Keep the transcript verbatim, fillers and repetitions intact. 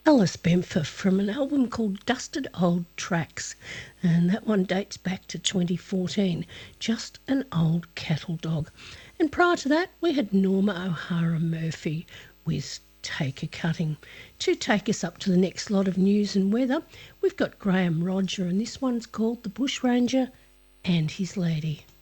Alice Bemfer from an album called Dusted Old Tracks, and that one dates back to twenty fourteen, Just an Old Cattle Dog. And prior to that we had Norma O'Hara Murphy with Take a Cutting. To take us up to the next lot of news and weather, we've got Graham Roger, and this one's called The Bushranger and His Lady.